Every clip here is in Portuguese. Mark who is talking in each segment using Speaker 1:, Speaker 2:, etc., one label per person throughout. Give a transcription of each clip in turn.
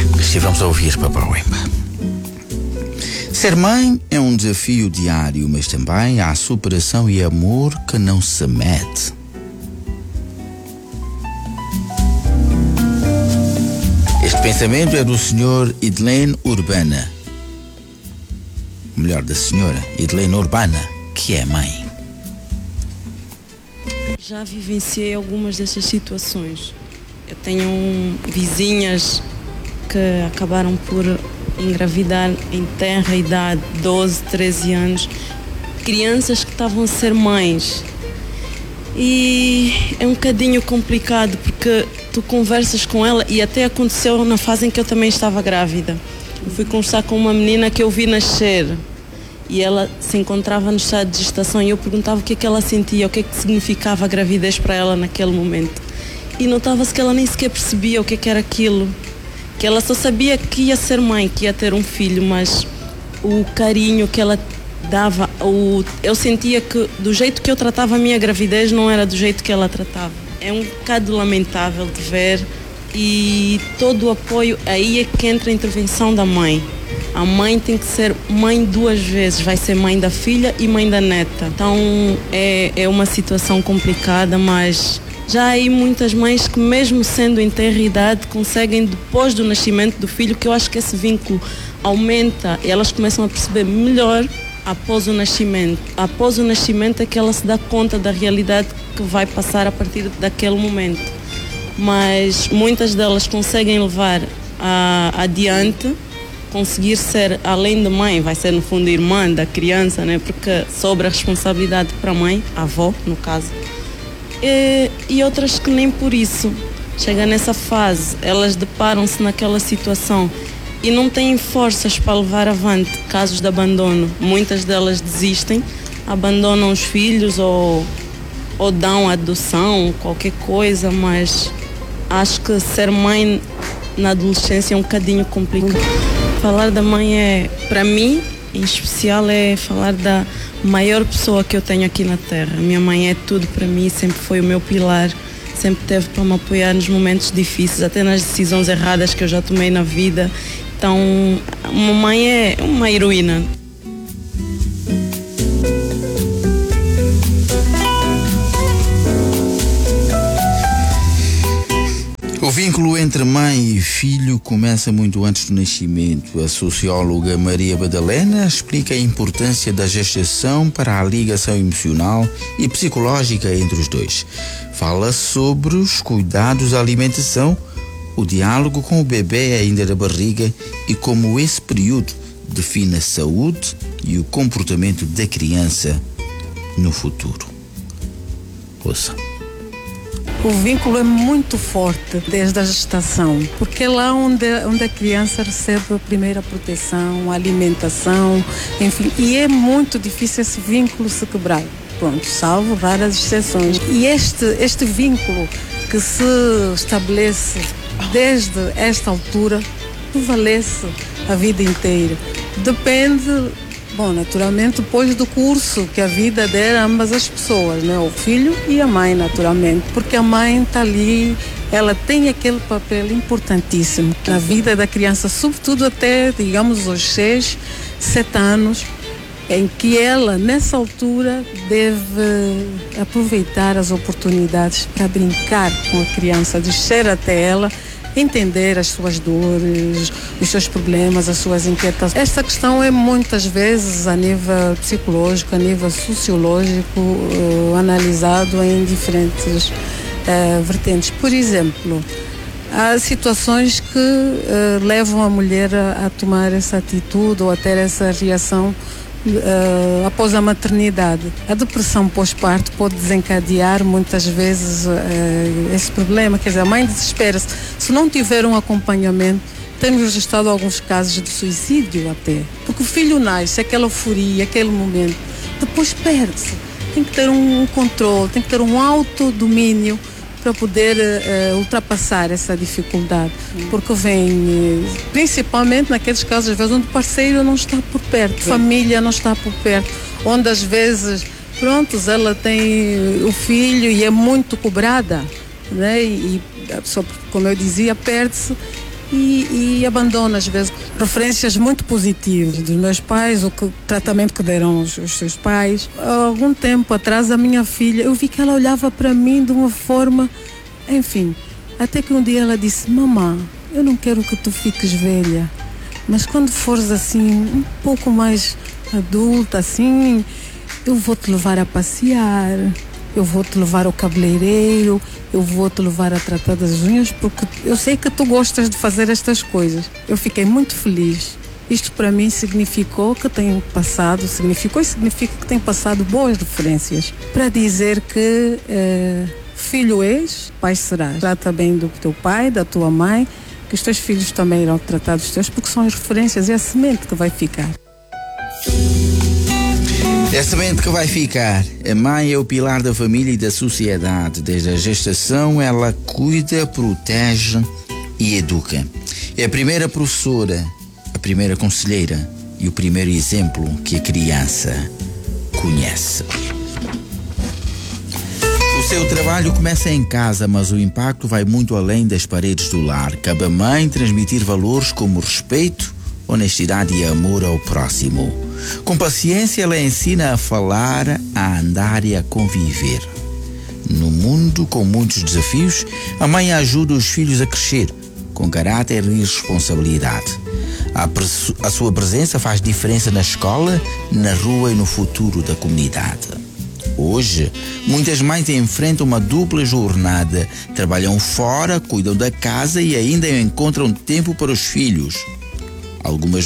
Speaker 1: Estivemos a ouvir Papa Wemba. Ser mãe é um desafio diário, mas também há superação e amor que não se mede. Este pensamento é do Sr. Idlene Urbana. Ou melhor, da Sra. Idlene Urbana, que é mãe.
Speaker 2: Já vivenciei algumas dessas situações. Eu tenho vizinhas que acabaram por engravidar em tenra idade, 12, 13 anos, crianças que estavam a ser mães. E é um bocadinho complicado porque tu conversas com ela, e até aconteceu na fase em que eu também estava grávida. Eu fui conversar com uma menina que eu vi nascer e ela se encontrava no estado de gestação, e eu perguntava o que é que ela sentia, o que é que significava a gravidez para ela naquele momento. E notava-se que ela nem sequer percebia o que era aquilo, que ela só sabia que ia ser mãe, que ia ter um filho, mas o carinho que ela dava, eu sentia que do jeito que eu tratava a minha gravidez não era do jeito que ela tratava. É um bocado lamentável de ver, e todo o apoio, aí é que entra a intervenção da mãe. A mãe tem que ser mãe 2 vezes, vai ser mãe da filha e mãe da neta. Então é uma situação complicada, mas já há aí muitas mães que, mesmo sendo em tenra idade, conseguem, depois do nascimento do filho, que eu acho que esse vínculo aumenta e elas começam a perceber melhor após o nascimento. Após o nascimento é que ela se dá conta da realidade que vai passar a partir daquele momento. Mas muitas delas conseguem levar adiante, conseguir ser, além de mãe, vai ser no fundo irmã da criança, né? Porque sobra a responsabilidade para a mãe, a avó no caso. E outras que nem por isso. Chega nessa fase, elas deparam-se naquela situação e não têm forças para levar avante casos de abandono. Muitas delas desistem, abandonam os filhos ou dão adoção, qualquer coisa, mas acho que ser mãe na adolescência é um bocadinho complicado. Falar da mãe para mim, em especial, é falar da maior pessoa que eu tenho aqui na Terra. Minha mãe é tudo para mim, sempre foi o meu pilar, sempre teve para me apoiar nos momentos difíceis, até nas decisões erradas que eu já tomei na vida. Então, uma mãe é uma heroína.
Speaker 1: O vínculo entre mãe e filho começa muito antes do nascimento. A socióloga Maria Badalena explica a importância da gestação para a ligação emocional e psicológica entre os dois. Fala sobre os cuidados da alimentação, o diálogo com o bebê ainda na barriga e como esse período define a saúde e o comportamento da criança no futuro. Ouça.
Speaker 3: O vínculo é muito forte desde a gestação, porque é lá onde a criança recebe a primeira proteção, a alimentação, enfim, e é muito difícil esse vínculo se quebrar. Pronto, salvo raras exceções. E este vínculo que se estabelece desde esta altura prevalece a vida inteira. Depende, naturalmente, depois do curso que a vida der a ambas as pessoas, né? O filho e a mãe, naturalmente, porque a mãe está ali, ela tem aquele papel importantíssimo na vida da criança, sobretudo até, digamos, os 6, 7 anos, em que ela, nessa altura, deve aproveitar as oportunidades para brincar com a criança, descer até ela, entender as suas dores, os seus problemas, as suas inquietações. Esta questão é muitas vezes a nível psicológico, a nível sociológico, analisado em diferentes vertentes. Por exemplo, há situações que levam a mulher a tomar essa atitude ou a ter essa reação após a maternidade. A depressão pós-parto pode desencadear muitas vezes esse problema, quer dizer, a mãe desespera-se. Se não tiver um acompanhamento, temos registrado alguns casos de suicídio até, porque o filho nasce, aquela euforia, aquele momento, depois perde-se. Tem que ter um controle, tem que ter um autodomínio para poder ultrapassar essa dificuldade, porque vem principalmente naqueles casos, às vezes, onde o parceiro não está por perto, a família não está por perto, onde às vezes, ela tem o filho e é muito cobrada, né? E a pessoa, como eu dizia, perde-se e abandono às vezes referências muito positivas dos meus pais, o tratamento que deram os seus pais. Há algum tempo atrás, a minha filha, eu vi que ela olhava para mim de uma forma, enfim, até que um dia ela disse: mamã, eu não quero que tu fiques velha, mas quando fores assim um pouco mais adulta, assim, eu vou te levar a passear, eu vou te levar ao cabeleireiro, eu vou te levar a tratar das unhas, porque eu sei que tu gostas de fazer estas coisas. Eu fiquei muito feliz. Isto para mim significou que tenho passado, significa que tenho passado boas referências para dizer que filho és, pai serás. Trata bem do teu pai, da tua mãe, que os teus filhos também irão tratar dos teus, porque são as referências, é a semente que vai ficar.
Speaker 1: É a semente que vai ficar. A mãe é o pilar da família e da sociedade. Desde a gestação, ela cuida, protege e educa. É a primeira professora, a primeira conselheira e o primeiro exemplo que a criança conhece. O seu trabalho começa em casa, mas o impacto vai muito além das paredes do lar. Cabe à mãe transmitir valores como respeito, honestidade e amor ao próximo. Com paciência, ela ensina a falar, a andar e a conviver. No mundo com muitos desafios, a mãe ajuda os filhos a crescer com caráter e responsabilidade. A sua presença faz diferença na escola, na rua e no futuro da comunidade. Hoje, muitas mães enfrentam uma dupla jornada. Trabalham fora, cuidam da casa e ainda encontram tempo para os filhos. Algumas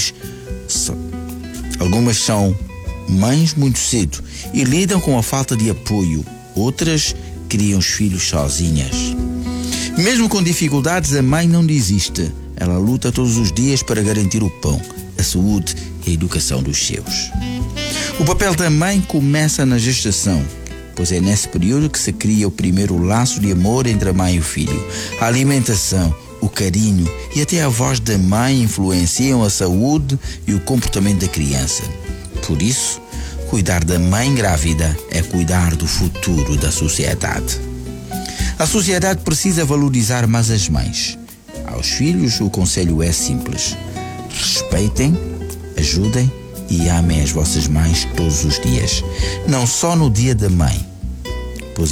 Speaker 1: são mães muito cedo e lidam com a falta de apoio. Outras criam os filhos sozinhas. Mesmo com dificuldades, a mãe não desiste. Ela luta todos os dias para garantir o pão, a saúde e a educação dos seus. O papel da mãe começa na gestação, pois é nesse período que se cria o primeiro laço de amor entre a mãe e o filho. A alimentação, o carinho e até a voz da mãe influenciam a saúde e o comportamento da criança. Por isso, cuidar da mãe grávida é cuidar do futuro da sociedade. A sociedade precisa valorizar mais as mães. Aos filhos, o conselho é simples: respeitem, ajudem e amem as vossas mães todos os dias, não só no dia da mãe, pois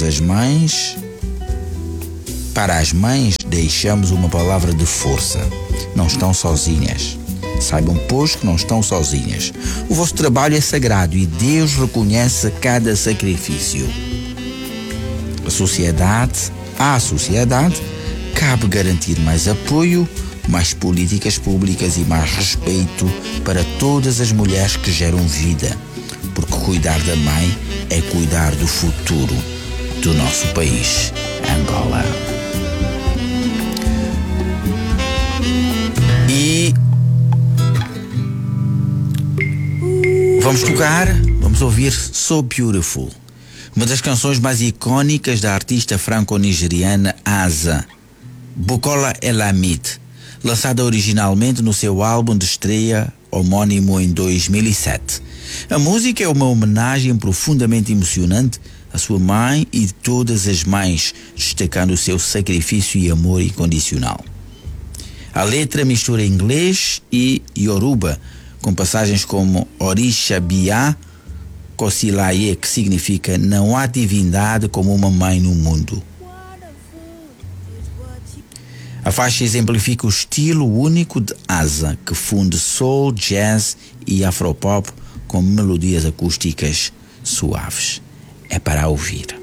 Speaker 1: para as mães deixamos uma palavra de força: não estão sozinhas. Saibam, pois, que não estão sozinhas. O vosso trabalho é sagrado e Deus reconhece cada sacrifício. À sociedade, cabe garantir mais apoio, mais políticas públicas e mais respeito para todas as mulheres que geram vida, porque cuidar da mãe é cuidar do futuro do nosso país, Angola. E vamos ouvir So Beautiful, uma das canções mais icônicas da artista franco-nigeriana Asa, Bukola Elamide, lançada originalmente no seu álbum de estreia homônimo em 2007. A música é uma homenagem profundamente emocionante à sua mãe e de todas as mães, destacando o seu sacrifício e amor incondicional. A letra mistura inglês e yoruba, com passagens como Orisha Bia Kosilaye, que significa não há divindade como uma mãe no mundo. A faixa exemplifica o estilo único de Asa, que funde soul, jazz e afropop com melodias acústicas suaves. É para ouvir.